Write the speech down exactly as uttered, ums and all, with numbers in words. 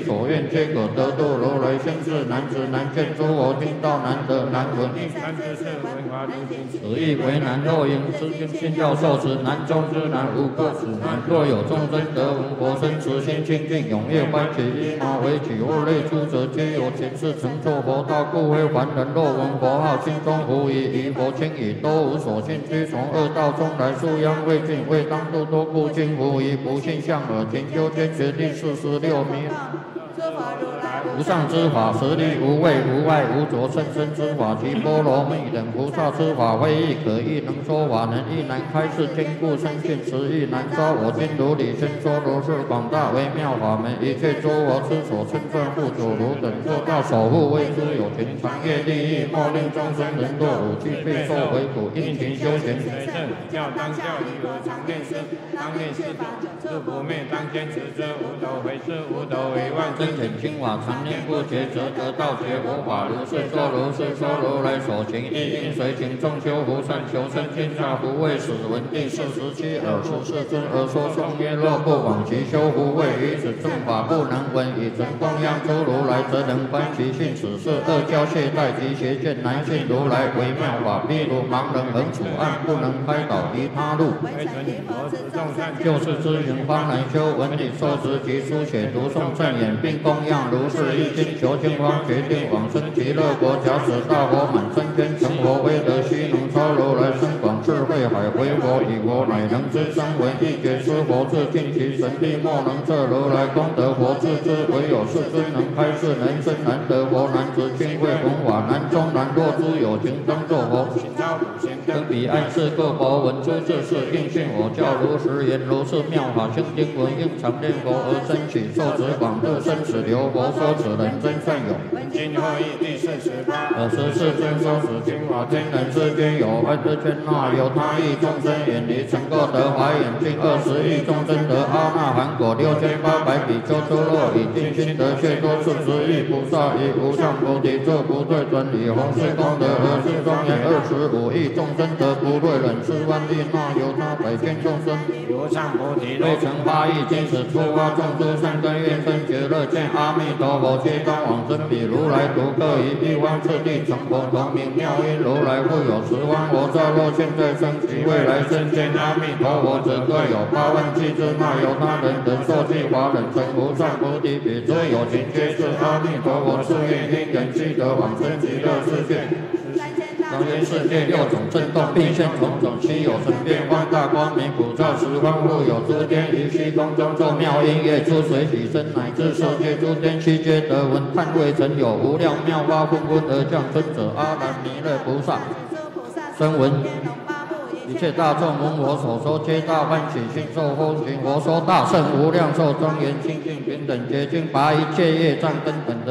所愿，皆可得度。如来先是难知难见，诸佛听到难得难闻。 三知是文华如经， 此意为难，若应知经信教授持难中之难，无过此难。若有众生得闻佛身，慈心清净，踊跃欢喜，依马为起，物类诸者皆有前世成就佛道，故非凡人。若闻佛号，心中无疑，疑佛轻已，都无所信。须从恶道中来，素殃未尽，未当度多故今无疑。不信向耳听修坚决定四十六迷。无上之法，实力无畏无碍无着，甚深之法，及波罗蜜等菩萨之法，非亦可亦能说法，能亦难开示，坚固深信，实亦难招。我今如理宣说，如是广大微妙法门，一切诸佛之所称赞护主如等做到守护，为之有情，长业利益，莫令众生人堕五趣，备受为苦，应勤修行。 随正教当教以何常念师，当念师是不灭，当坚持者无斗，回是无斗为万真显清法，常念不绝，则得道觉佛法。如是说，如是说，如来所行，亦应随行。众修福善，求生天下，不畏死。闻第四十七尔时世尊而说颂曰：若不往其修福慧，于此正法不能闻，以成供养诸如来，则能观其性。此是恶教懈怠及邪见，难信如来微妙法。譬如盲人横处暗，不能开导其他路，就是知行方能修。文理受持及书写读诵正言，并供养如是一经，求经方决定往生极乐国。假使大佛满身天，成佛威德须能超如来深广智慧海，为佛以佛乃能知声闻意觉知佛智，尽其神力莫能测如来功德佛智之。唯有世尊能开示，人生难得佛，难知清慧弘法，难中难。若诸有情当作佛，登彼岸世各佛闻诸智事，应信我教如实言。如是妙法清经文，应常念佛而生起，受持广度生死流。佛说此人真善有。 今后义第四十八。 尔时世尊说此经法，天人之间有爱之圈那有他意众生远离，曾过得华眼净二十亿众生得阿那含果六千八百比丘出落，以尽心得解脱四十亿菩萨，以无上菩提作不退转，以弘誓功德而是庄严二十五亿众生得不退忍四万亿那有他百千众生， 无上菩提未成八亿今时出发众诸善根愿生觉乐见阿弥陀佛，皆当往生彼如来独各以一方次第成佛，同名妙音如来复有十方佛刹，若现在生及未来生见阿弥陀佛者，各有八万计之那由他人等受记法忍成无上菩提彼诸有情皆是阿弥陀佛誓愿因缘积得往生极乐世界。当今世界六种震动，并现种种稀有神变，放大光明普照十方，复有诸天于虚空中奏妙音乐，出水起身，乃至受界诸天悉皆得闻。叹未曾有无量妙法纷纷而降生者，阿难弥勒菩萨声闻一切大众闻我所说，皆大欢喜心受风行。我说大圣无量寿庄严清净平等洁净，拔一切业障根本的